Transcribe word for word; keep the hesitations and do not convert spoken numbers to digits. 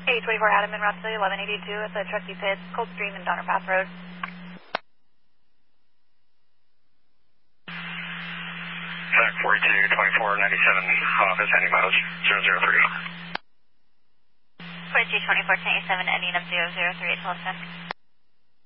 eight twenty-four Adam and Rhapsody, eleven eighty-two at the Truckee Pits, Coldstream and Donner Path Road. Zach forty-two twenty-four ninety-seven, office ending miles zero zero three. forty-two twenty-four ninety-seven, ending of zero zero three at Tulsa.